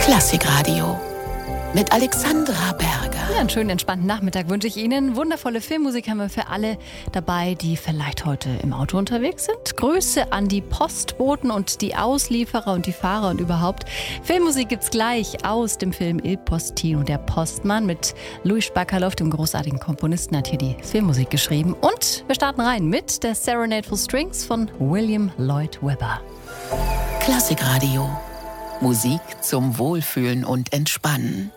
Klassikradio mit Alexandra Berger. Ja, einen schönen, entspannten Nachmittag wünsche ich Ihnen. Wundervolle Filmmusik haben wir für alle dabei, die vielleicht heute im Auto unterwegs sind. Grüße an die Postboten und die Auslieferer und die Fahrer und überhaupt. Filmmusik gibt's gleich aus dem Film Il Postino. Der Postmann mit Louis Bacalov, dem großartigen Komponisten, hat hier die Filmmusik geschrieben. Und wir starten rein mit der Serenade for Strings von William Lloyd Webber. Klassikradio. Musik zum Wohlfühlen und Entspannen.